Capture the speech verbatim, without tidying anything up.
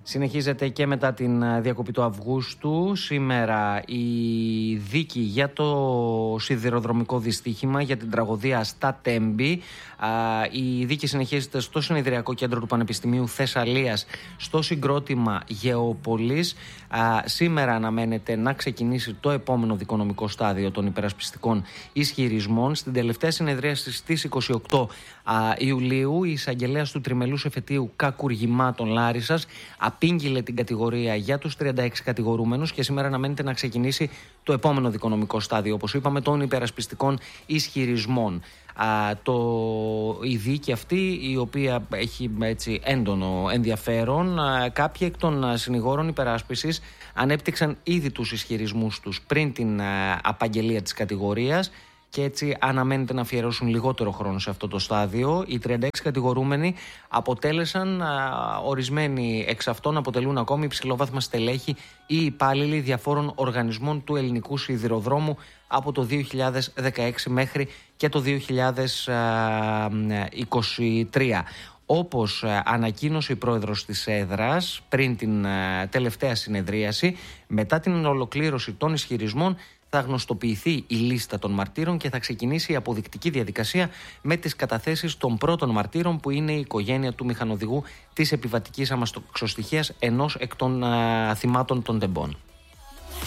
Συνεχίζεται και μετά την διακοπή του Αυγούστου. Σήμερα η δίκη για το σιδηροδρομικό δυστύχημα, για την τραγωδία στα Τέμπη. Η δίκη συνεχίζεται στο Συνεδριακό Κέντρο του Πανεπιστημίου Θεσσαλίας, στο συγκρότημα Γεωπολής. Σήμερα αναμένεται να ξεκινήσει το επόμενο δικονομικό στάδιο των υπερασπιστικών ισχυρισμών. Στην τελευταία συνεδρίαση στις είκοσι οκτώ Ιουλίου, η εισαγγελέας του τριμελούς εφετείου κακουργημάτων Λάρισσας απήγγειλε την κατηγορία για τους τριάντα έξι κατηγορούμενους και σήμερα αναμένεται να ξεκινήσει το επόμενο δικονομικό στάδιο, όπως είπαμε, των υπερασπιστικών ισχυρισμών. Α, το, η δίκη αυτή, η οποία έχει έτσι έντονο ενδιαφέρον, α, κάποιοι εκ των συνηγόρων υπεράσπισης ανέπτυξαν ήδη τους ισχυρισμούς τους πριν την α, απαγγελία της κατηγορίας και έτσι αναμένεται να αφιερώσουν λιγότερο χρόνο σε αυτό το στάδιο. Οι τριάντα έξι κατηγορούμενοι αποτέλεσαν, α, ορισμένοι εξ αυτών αποτελούν ακόμη υψηλόβαθμα στελέχη ή υπάλληλοι διαφόρων οργανισμών του ελληνικού σιδηροδρόμου από το δύο χιλιάδες δεκαέξι μέχρι και το δύο χιλιάδες είκοσι τρία. Όπως ανακοίνωσε η πρόεδρος της έδρας πριν την τελευταία συνεδρίαση, μετά την ολοκλήρωση των ισχυρισμών θα γνωστοποιηθεί η λίστα των μαρτύρων και θα ξεκινήσει η αποδεικτική διαδικασία με τις καταθέσεις των πρώτων μαρτύρων, που είναι η οικογένεια του μηχανοδηγού της επιβατικής αμαξοστοιχείας, ενός εκ των α, θυμάτων των τεμπών.